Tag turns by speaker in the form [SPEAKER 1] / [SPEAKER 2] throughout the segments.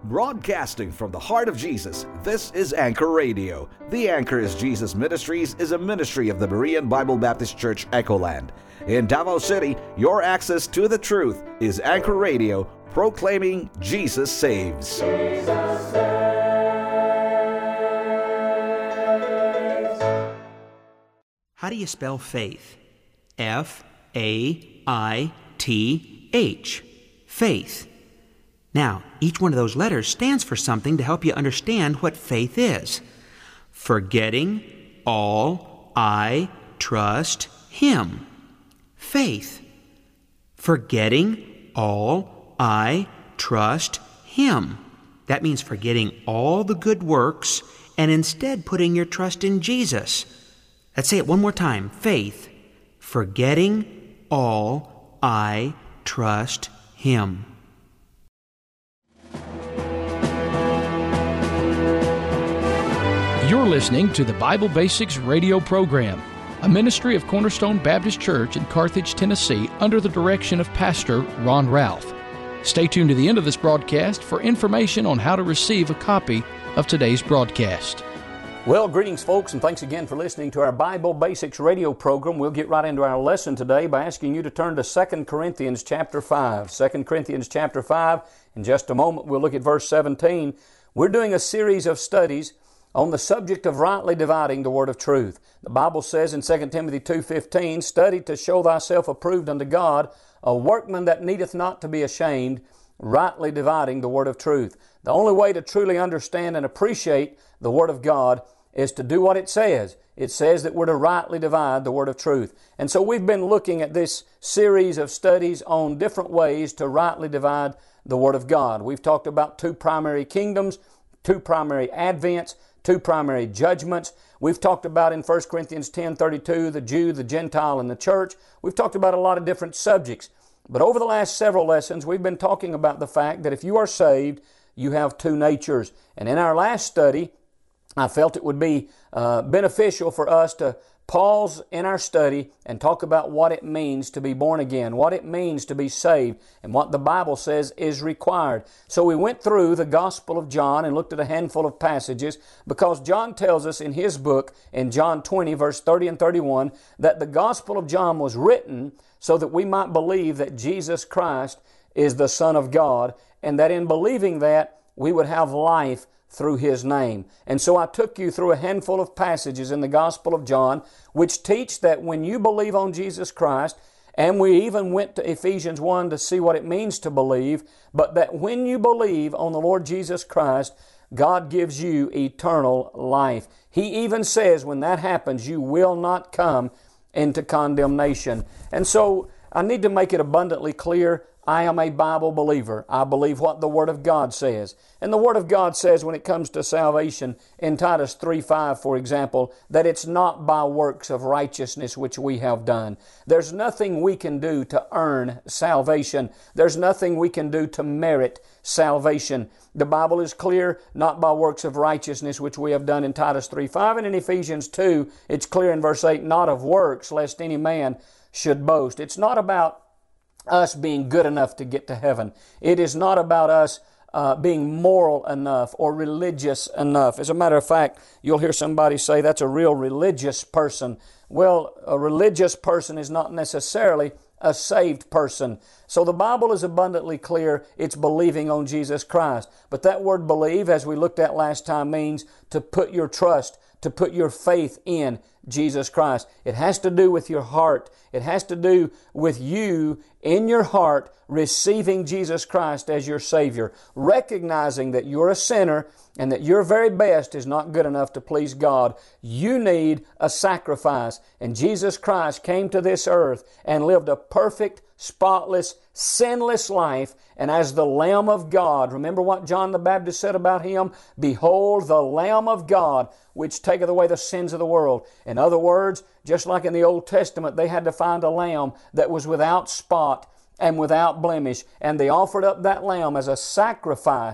[SPEAKER 1] Broadcasting from the heart of Jesus, this is Anchor Radio. The Anchor is Jesus Ministries is a ministry of the Berean Bible Baptist Church, Echoland. In Davao City, your access to the truth is Anchor Radio, proclaiming Jesus saves. Jesus
[SPEAKER 2] saves. How do you spell faith? F-A-I-T-H. Faith. Now, each one of those letters stands for something to help you understand what faith is. Forgetting all, I trust Him. Faith. Forgetting all, I trust Him. That means forgetting all the good works and instead putting your trust in Jesus. Let's say it one more time. Faith. Forgetting all, I trust Him.
[SPEAKER 3] You're listening to the Bible Basics radio program, a ministry of Cornerstone Baptist Church in Carthage, Tennessee, under the direction of Pastor Ron Ralph. Stay tuned to the end of this broadcast for information on how to receive a copy of today's broadcast.
[SPEAKER 4] Well, greetings, folks, and thanks again for listening to our Bible Basics radio program. We'll get right into our lesson today by asking you to turn to 2 Corinthians chapter 5. 2 Corinthians chapter 5. In just a moment, we'll look at verse 17. We're doing a series of studies on the subject of rightly dividing the word of truth. The Bible says in 2 Timothy 2:15, "Study to show thyself approved unto God, a workman that needeth not to be ashamed, rightly dividing the word of truth." The only way to truly understand and appreciate the word of God is to do what it says. It says that we're to rightly divide the word of truth. And so we've been looking at this series of studies on different ways to rightly divide the word of God. We've talked about two primary kingdoms, two primary advents, two primary judgments. We've talked about in 1 Corinthians 10:32, the Jew, the Gentile, and the church. We've talked about a lot of different subjects. But over the last several lessons, we've been talking about the fact that if you are saved, you have two natures. And in our last study, I felt it would be beneficial for us to pause in our study and talk about what it means to be born again, what it means to be saved, and what the Bible says is required. So we went through the Gospel of John and looked at a handful of passages because John tells us in his book, in John 20, verse 30 and 31, that the Gospel of John was written so that we might believe that Jesus Christ is the Son of God, and that in believing that, we would have life through His name. And so I took you through a handful of passages in the Gospel of John which teach that when you believe on Jesus Christ, and we even went to Ephesians 1 to see what it means to believe, but that when you believe on the Lord Jesus Christ, God gives you eternal life. He even says when that happens, you will not come into condemnation. And so I need to make it abundantly clear, I am a Bible believer. I believe what the Word of God says. And the Word of God says when it comes to salvation, in Titus 3:5, for example, that it's not by works of righteousness which we have done. There's nothing we can do to earn salvation. There's nothing we can do to merit salvation. The Bible is clear, not by works of righteousness which we have done in Titus 3:5. And in Ephesians 2, it's clear in verse 8, not of works, lest any man should boast. It's not about us being good enough to get to heaven. It is not about us being moral enough or religious enough. As a matter of fact, you'll hear somebody say that's a real religious person. Well, a religious person is not necessarily a saved person. So the Bible is abundantly clear. It's believing on Jesus Christ. But that word believe, as we looked at last time, means to put your trust, to put your faith in Jesus Christ. It has to do with your heart. It has to do with you in your heart receiving Jesus Christ as your Savior, recognizing that you're a sinner and that your very best is not good enough to please God. You need a sacrifice. And Jesus Christ came to this earth and lived a perfect, spotless, sinless life. And as the Lamb of God, remember what John the Baptist said about Him? Behold, the Lamb of God, which taketh away the sins of the world. In other words, just like in the Old Testament, they had to find a lamb that was without spot and without blemish. And they offered up that lamb as a sacrifice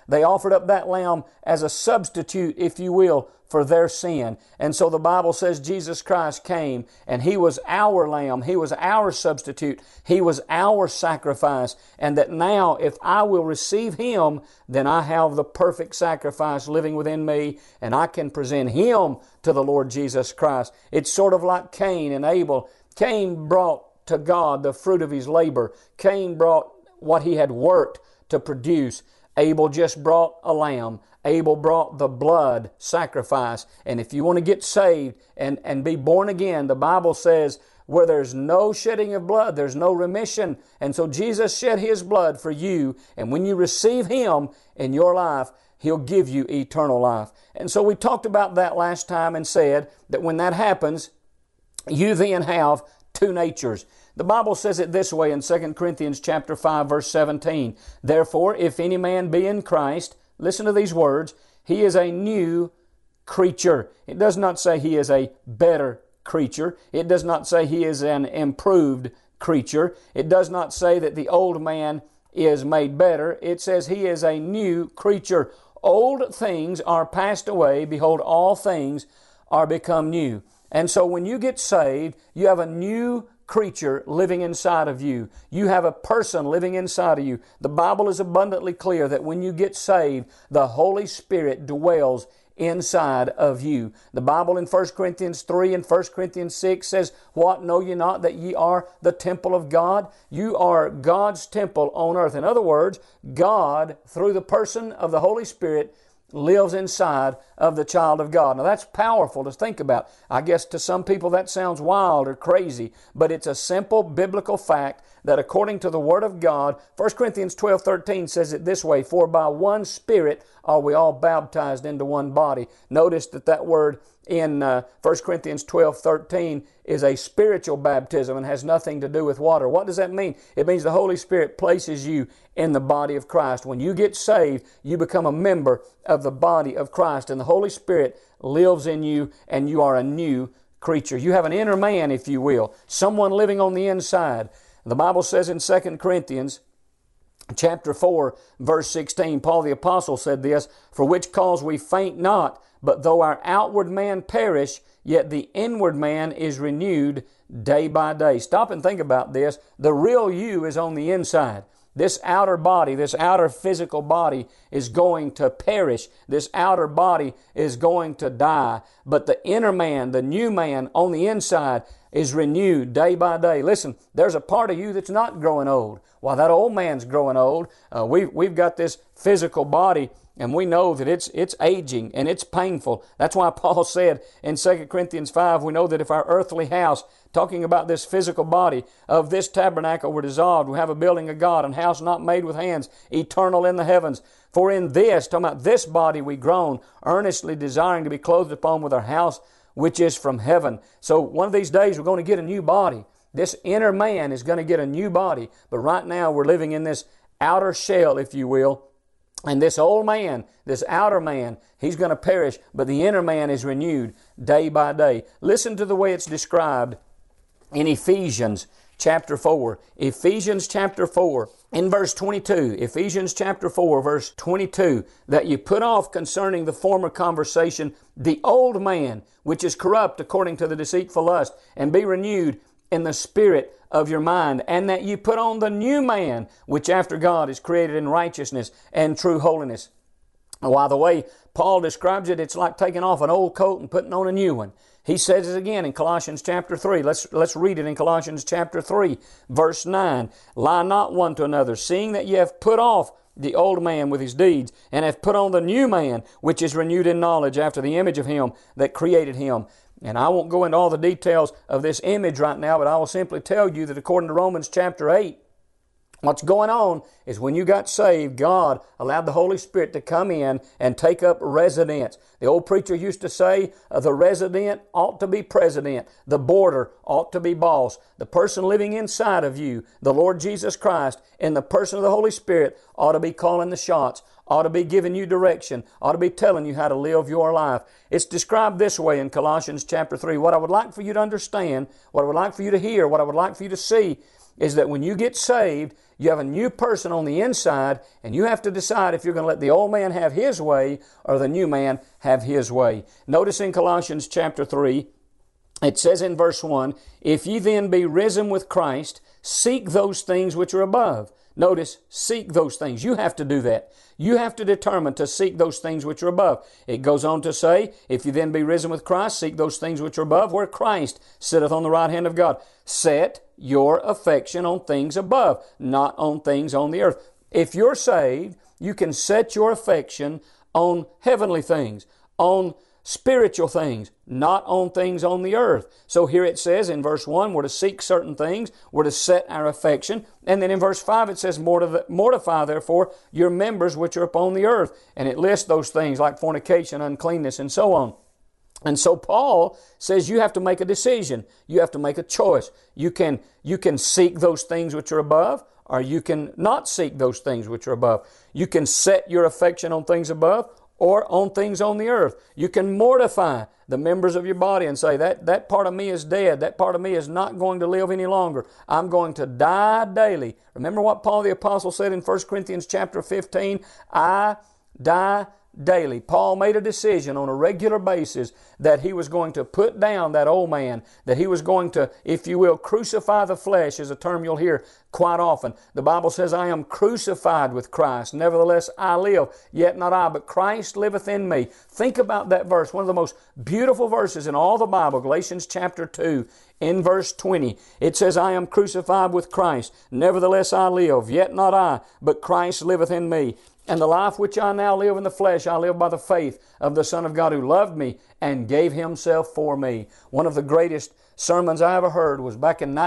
[SPEAKER 4] They offered up that lamb as a substitute, if you will, for their sin. And so the Bible says Jesus Christ came and He was our lamb. He was our substitute. He was our sacrifice. And that now if I will receive Him, then I have the perfect sacrifice living within me, and I can present Him to the Lord Jesus Christ. It's sort of like Cain and Abel. Cain brought to God the fruit of his labor. Cain brought what he had worked to produce. Abel just brought a lamb. Abel brought the blood sacrifice. And if you want to get saved and be born again, the Bible says where there's no shedding of blood, there's no remission. And so Jesus shed His blood for you. And when you receive Him in your life, He'll give you eternal life. And so we talked about that last time and said that when that happens, you then have two natures. The Bible says it this way in 2 Corinthians chapter 5, verse 17. Therefore, if any man be in Christ, listen to these words, he is a new creature. It does not say he is a better creature. It does not say he is an improved creature. It does not say that the old man is made better. It says he is a new creature. Old things are passed away. Behold, all things are become new. And so when you get saved, you have a new creature living inside of you. You have a person living inside of you. The Bible is abundantly clear that when you get saved, the Holy Spirit dwells inside of you. The Bible in 1 Corinthians 3 and 1 Corinthians 6 says, What, know ye not that ye are the temple of God? You are God's temple on earth. In other words, God, through the person of the Holy Spirit, lives inside of the child of God. Now that's powerful to think about. I guess to some people that sounds wild or crazy, but it's a simple biblical fact that according to the Word of God, 1 Corinthians 12:13 says it this way, For by one Spirit are we all baptized into one body. Notice that word in 1 Corinthians 12:13 is a spiritual baptism and has nothing to do with water. What does that mean? It means the Holy Spirit places you in the body of Christ. When you get saved, you become a member of the body of Christ, and the Holy Spirit lives in you, and you are a new creature. You have an inner man, if you will, someone living on the inside. The Bible says in 2 Corinthians chapter 4, verse 16, Paul the Apostle said this, For which cause we faint not, but though our outward man perish, yet the inward man is renewed day by day. Stop and think about this. The real you is on the inside. This outer body, this outer physical body is going to perish. This outer body is going to die. But the inner man, the new man on the inside is renewed day by day. Listen, there's a part of you that's not growing old. While that old man's growing old, we've got this physical body, and we know that it's aging and it's painful. That's why Paul said in 2 Corinthians 5, we know that if our earthly house, talking about this physical body, of this tabernacle were dissolved, we have a building of God, and house not made with hands, eternal in the heavens. For in this, talking about this body, we groan, earnestly desiring to be clothed upon with our house, which is from heaven. So one of these days we're going to get a new body. This inner man is going to get a new body. But right now we're living in this outer shell, if you will. And this old man, this outer man, he's going to perish, but the inner man is renewed day by day. Listen to the way it's described in Ephesians chapter 4. Ephesians chapter 4, in verse 22. Ephesians chapter 4, verse 22. That you put off concerning the former conversation the old man, which is corrupt according to the deceitful lust, and be renewed in the spirit of your mind, and that you put on the new man, which after God is created in righteousness and true holiness. By the way Paul describes it, it's like taking off an old coat and putting on a new one. He says it again in Colossians chapter 3. Let's read it in Colossians chapter 3, verse 9. Lie not one to another, seeing that ye have put off the old man with his deeds, and have put on the new man, which is renewed in knowledge after the image of him that created him. And I won't go into all the details of this image right now, but I will simply tell you that according to Romans chapter 8, what's going on is when you got saved, God allowed the Holy Spirit to come in and take up residence. The old preacher used to say, the resident ought to be president. The boarder ought to be boss. The person living inside of you, the Lord Jesus Christ, in the person of the Holy Spirit, ought to be calling the shots, ought to be giving you direction, ought to be telling you how to live your life. It's described this way in Colossians chapter 3. What I would like for you to understand, what I would like for you to hear, what I would like for you to see, is that when you get saved, you have a new person on the inside, and you have to decide if you're going to let the old man have his way or the new man have his way. Notice in Colossians chapter 3, it says in verse 1, "If ye then be risen with Christ, seek those things which are above." Notice, seek those things. You have to do that. You have to determine to seek those things which are above. It goes on to say, "If you then be risen with Christ, seek those things which are above, where Christ sitteth on the right hand of God." Set your affection on things above, not on things on the earth. If you're saved, you can set your affection on heavenly things, on spiritual things, not on things on the earth. So here it says in verse 1, we're to seek certain things, we're to set our affection. And then in verse 5 it says, "Mortify therefore your members which are upon the earth." And it lists those things like fornication, uncleanness, and so on. And so Paul says you have to make a decision. You have to make a choice. You can seek those things which are above, or you can not seek those things which are above. You can set your affection on things above or on things on the earth. You can mortify the members of your body and say, that part of me is dead. That part of me is not going to live any longer. I'm going to die daily. Remember what Paul the Apostle said in 1 Corinthians chapter 15? I die daily. Paul made a decision on a regular basis that he was going to put down that old man, that he was going to, if you will, crucify the flesh, is a term you'll hear quite often. The Bible says, "I am crucified with Christ. Nevertheless I live, yet not I, but Christ liveth in me." Think about that verse, one of the most beautiful verses in all the Bible, Galatians chapter 2, in verse 20. It says, "I am crucified with Christ. Nevertheless I live, yet not I, but Christ liveth in me. And the life which I now live in the flesh, I live by the faith of the Son of God who loved me and gave Himself for me." One of the greatest sermons I ever heard was back in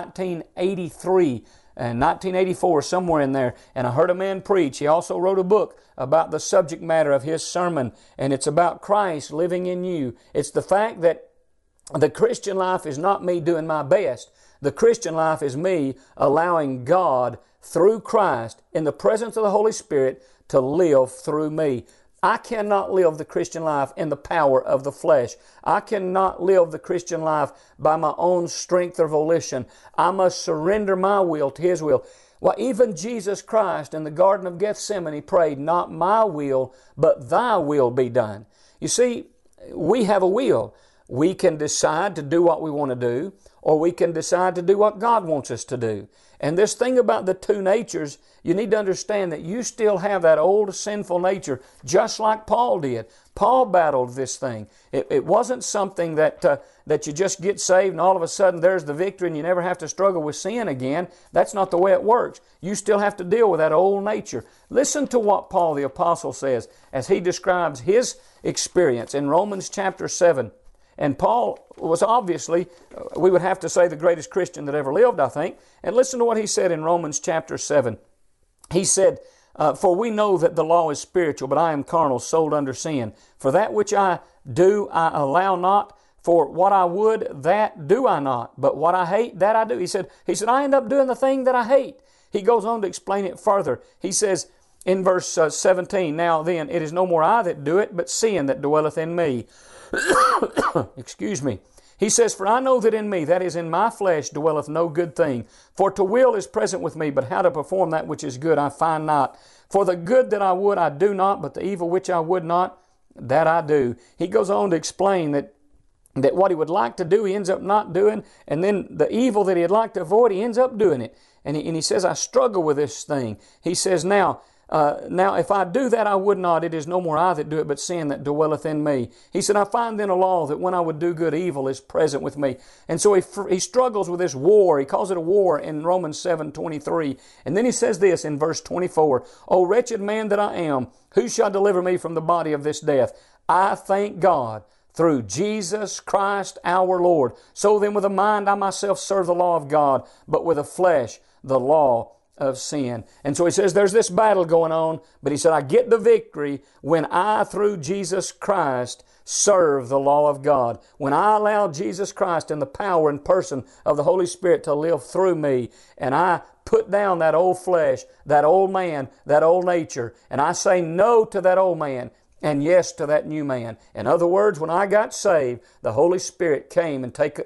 [SPEAKER 4] 1983 and 1984, somewhere in there. And I heard a man preach. He also wrote a book about the subject matter of his sermon. And it's about Christ living in you. It's the fact that the Christian life is not me doing my best. The Christian life is me allowing God through Christ in the presence of the Holy Spirit to live through me. I cannot live the Christian life in the power of the flesh. I cannot live the Christian life by my own strength or volition. I must surrender my will to His will. Well, even Jesus Christ in the Garden of Gethsemane prayed, "Not my will, but Thy will be done." You see, we have a will. We can decide to do what we want to do, or we can decide to do what God wants us to do. And this thing about the two natures, you need to understand that you still have that old sinful nature, just like Paul did. Paul battled this thing. It wasn't something that you just get saved and all of a sudden there's the victory and you never have to struggle with sin again. That's not the way it works. You still have to deal with that old nature. Listen to what Paul the Apostle says as he describes his experience in Romans chapter 7. And Paul was obviously, we would have to say, the greatest Christian that ever lived, I think. And listen to what he said in Romans chapter 7. He said, "For we know that the law is spiritual, but I am carnal, sold under sin. For that which I do, I allow not. For what I would, that do I not. But what I hate, that I do." He said, I end up doing the thing that I hate. He goes on to explain it further. He says in verse 17, "Now then, it is no more I that do it, but sin that dwelleth in me." Excuse me. He says, "For I know that in me, that is in my flesh, dwelleth no good thing. For to will is present with me, but how to perform that which is good I find not. For the good that I would I do not, but the evil which I would not, that I do." He goes on to explain that what he would like to do, he ends up not doing, and then the evil that he'd like to avoid, he ends up doing it. And he says, "I struggle with this thing." He says, Now if I do that I would not, it is no more I that do it, but sin that dwelleth in me." He said, "I find then a law that when I would do good, evil is present with me." And so he struggles with this war. He calls it a war in Romans 7:23. And then he says this in verse 24, "O wretched man that I am, who shall deliver me from the body of this death? I thank God through Jesus Christ our Lord. So then with the mind I myself serve the law of God, but with the flesh the law of sin." And so he says there's this battle going on, but he said, I get the victory when I, through Jesus Christ, serve the law of God. When I allow Jesus Christ in the power and person of the Holy Spirit to live through me, and I put down that old flesh, that old man, that old nature, and I say no to that old man and yes to that new man. In other words, when I got saved, the Holy Spirit came and